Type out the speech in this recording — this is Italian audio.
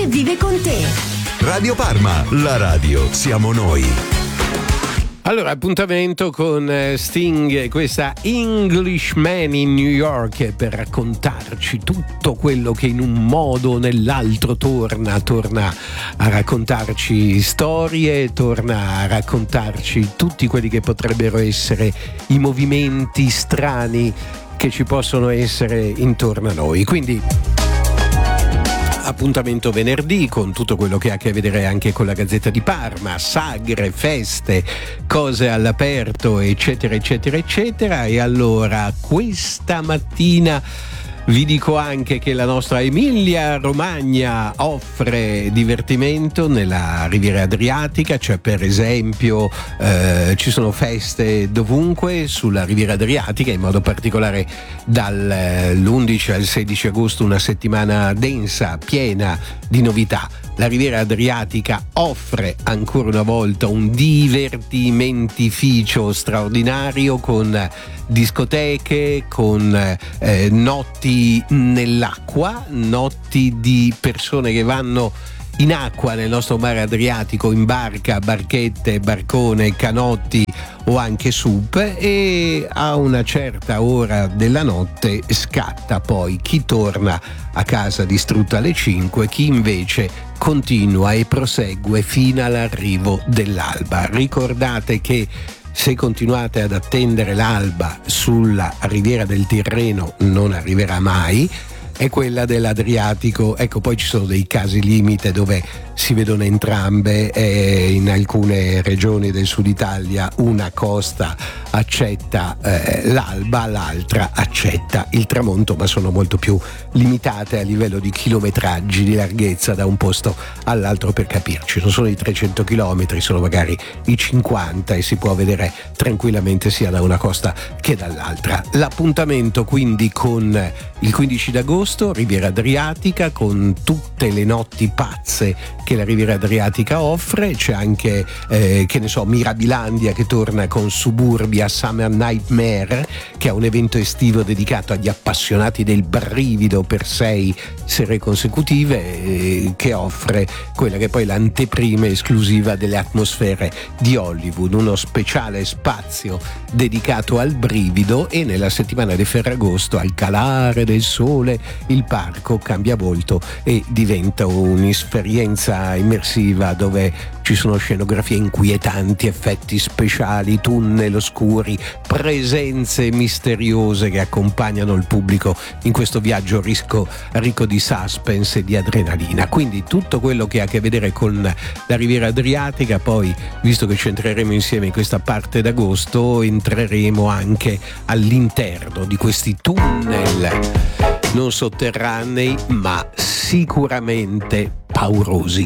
che vive con te. Radio Parma, la radio siamo noi. Allora, appuntamento con Sting e questa Englishman in New York per raccontarci tutto quello che in un modo o nell'altro torna a raccontarci storie, torna a raccontarci tutti quelli che potrebbero essere i movimenti strani che ci possono essere intorno a noi. Quindi appuntamento venerdì con tutto quello che ha a che vedere anche con la Gazzetta di Parma, sagre, feste, cose all'aperto, eccetera eccetera eccetera. E allora questa mattina vi dico anche che la nostra Emilia Romagna offre divertimento nella Riviera Adriatica, cioè per esempio ci sono feste dovunque sulla Riviera Adriatica, in modo particolare dall'11 al 16 agosto, una settimana densa, piena di novità. La Riviera Adriatica offre ancora una volta un divertimentificio straordinario con discoteche, con notti nell'acqua, notti di persone che vanno in acqua nel nostro mare Adriatico in barca, barchette, barcone, canotti o anche SUP, e a una certa ora della notte scatta poi chi torna a casa distrutto alle 5, chi invece continua e prosegue fino all'arrivo dell'alba. Ricordate che se continuate ad attendere l'alba sulla Riviera del Tirreno non arriverà mai, è quella dell'Adriatico. Ecco, poi ci sono dei casi limite dove si vedono entrambe, e in alcune regioni del sud Italia una costa accetta l'alba, l'altra accetta il tramonto, ma sono molto più limitate a livello di chilometraggi, di larghezza da un posto all'altro, per capirci. Non sono i 300 chilometri, sono magari i 50 e si può vedere tranquillamente sia da una costa che dall'altra. L'appuntamento quindi con il 15 d'agosto, Riviera Adriatica, con tutte le notti pazze che la Riviera Adriatica offre. C'è anche che ne so, Mirabilandia che torna con Suburbia Summer Nightmare, che è un evento estivo dedicato agli appassionati del brivido per 6 sere consecutive, che offre quella che è poi l'anteprima esclusiva delle atmosfere di Hollywood, uno speciale spazio dedicato al brivido. E nella settimana di Ferragosto, al calare del sole, il parco cambia volto e diventa un'esperienza immersiva dove ci sono scenografie inquietanti, effetti speciali, tunnel oscuri, presenze misteriose che accompagnano il pubblico in questo viaggio ricco di suspense e di adrenalina. Quindi tutto quello che ha a che vedere con la Riviera Adriatica. Poi, visto che ci entreremo insieme in questa parte d'agosto, entreremo anche all'interno di questi tunnel non sotterranei, ma sicuramente paurosi.